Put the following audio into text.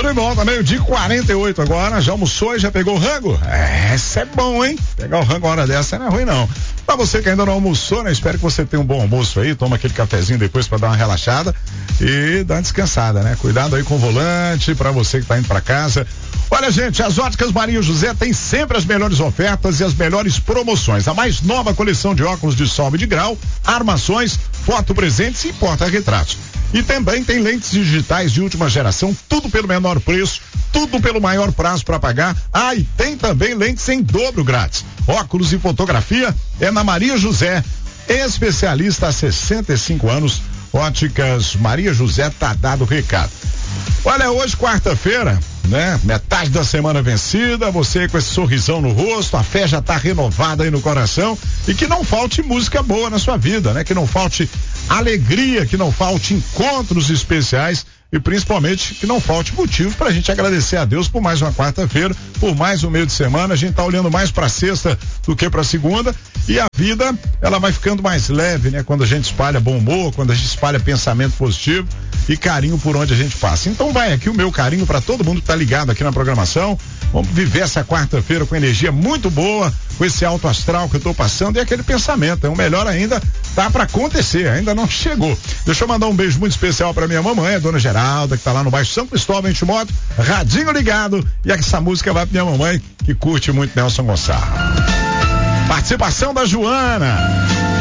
Tudo de volta, meio-dia 48 agora. Já almoçou e já pegou o rango? Essa é bom, hein? Pegar o rango a hora dessa não é ruim, não. Pra você que ainda não almoçou, né? Espero que você tenha um bom almoço aí. Toma aquele cafezinho depois pra dar uma relaxada e dar uma descansada, né? Cuidado aí com o volante pra você que tá indo pra casa. Olha, gente, as Óticas Maria José tem sempre as melhores ofertas e as melhores promoções. A mais nova coleção de óculos de sol e de grau, armações, foto-presentes e porta-retratos. E também tem lentes digitais de última geração, tudo pelo menor preço, tudo pelo maior prazo para pagar. Ah, e tem também lentes em dobro grátis. Óculos e fotografia é na Maria José, especialista há 65 anos. Óticas Maria José, tá dado o recado. Olha, hoje quarta-feira, né? Metade da semana vencida, você com esse sorrisão no rosto, a fé já tá renovada aí no coração e que não falte música boa na sua vida, né? Que não falte alegria, que não falte encontros especiais e principalmente que não falte motivo pra gente agradecer a Deus por mais uma quarta-feira, por mais um meio de semana. A gente tá olhando mais pra sexta do que pra segunda e a vida, ela vai ficando mais leve, né? Quando a gente espalha bom humor, quando a gente espalha pensamento positivo e carinho por onde a gente passa. Então vai aqui o meu carinho pra todo mundo que tá ligado aqui na programação. Vamos viver essa quarta-feira com energia muito boa, com esse alto astral que eu tô passando e aquele pensamento. O melhor ainda tá pra acontecer, ainda não chegou. Deixa eu mandar um beijo muito especial pra minha mamãe, a dona Geralda, que tá lá no bairro São Cristóvão, em Timóteo, radinho ligado, e essa música vai pra minha mamãe, que curte muito Nelson Gonçalves. Participação da Joana.